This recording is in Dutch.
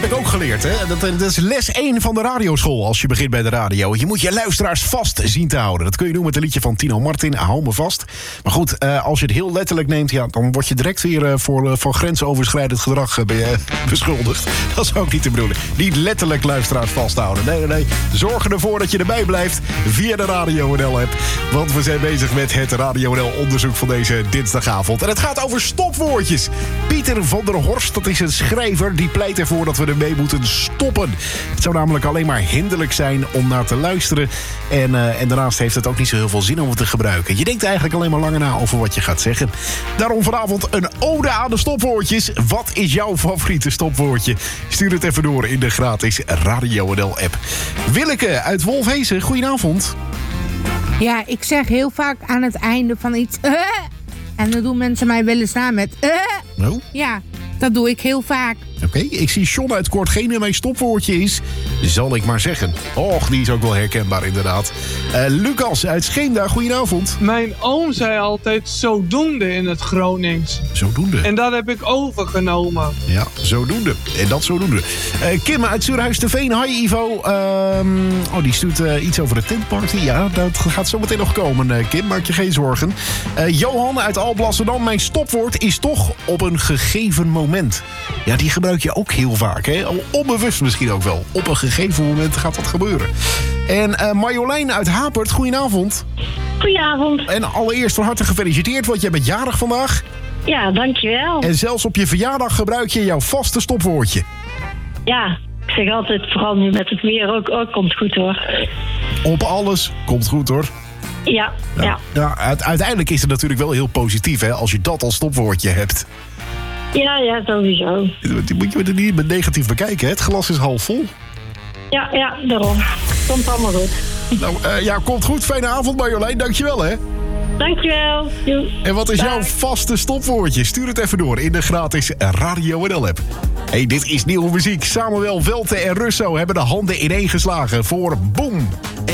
ik ook geleerd, hè? Dat is les 1 van de radioschool als je begint bij de radio. Je moet je luisteraars vast zien te houden. Dat kun je doen met een liedje van Tino Martin, Hou me vast. Maar goed, als je het heel letterlijk neemt, ja, dan word je direct weer van grensoverschrijdend gedrag beschuldigd. Dat is ook niet te bedoelen. Niet letterlijk luisteraars vasthouden. Nee. Zorg ervoor dat je erbij blijft via de Radio NL-app. Want we zijn bezig met het Radio NL-onderzoek van deze dinsdagavond. En het gaat over stopwoordjes. Pieter van der Horst, dat is een schrijver, die pleit ervoor dat we ermee moeten stoppen. Het zou namelijk alleen maar hinderlijk zijn om naar te luisteren. En daarnaast heeft het ook niet zo heel veel zin om het te gebruiken. Je denkt eigenlijk alleen maar langer na over wat je gaat zeggen. Daarom vanavond een ode aan de stopwoordjes. Wat is jouw favoriete stopwoordje? Stuur het even door in de gratis Radio NL-app. Willeke uit Wolfhezen, goedenavond. Ja, ik zeg heel vaak aan het einde van iets... En dan doen mensen mij wel eens na met... Oh? Ja, dat doe ik heel vaak. Oké, ik zie John uit Kortgene. Mijn stopwoordje is... Zal ik maar zeggen. Och, die is ook wel herkenbaar inderdaad. Lucas uit Scheemda, goedenavond. Mijn oom zei altijd zodoende in het Gronings. Zodoende? En dat heb ik overgenomen. Ja, zodoende. En dat zodoende. Kim uit Zuurhuis-Terveen. Hi Ivo. Die stuurt iets over de tentparty. Ja, dat gaat zo meteen nog komen, Kim. Maak je geen zorgen. Johan uit Alblasserdam. Mijn stopwoord is toch op een gegeven moment. Ja, die gebruik je ook heel vaak, hè? Onbewust misschien ook wel. Op een gegeven moment gaat dat gebeuren. En Marjolein uit Hapert, goedenavond. Goedenavond. En allereerst van harte gefeliciteerd, want jij bent jarig vandaag. Ja, dankjewel. En zelfs op je verjaardag gebruik je jouw vaste stopwoordje. Ja, ik zeg altijd, vooral nu met het weer ook komt goed hoor. Op alles komt goed hoor. Ja. Uiteindelijk is het natuurlijk wel heel positief, hè, als je dat als stopwoordje hebt. Ja, sowieso. Die moet je er niet negatief bekijken, hè? Het glas is half vol. Ja, daarom. Komt allemaal goed. Nou, komt goed. Fijne avond, Marjolein. Dankjewel, hè. Dankjewel. Doei. En wat is jouw vaste stopwoordje? Stuur het even door in de gratis Radio NL-app. Hey, dit is nieuwe muziek. Samuel Welte en Russo hebben de handen ineengeslagen voor Boom.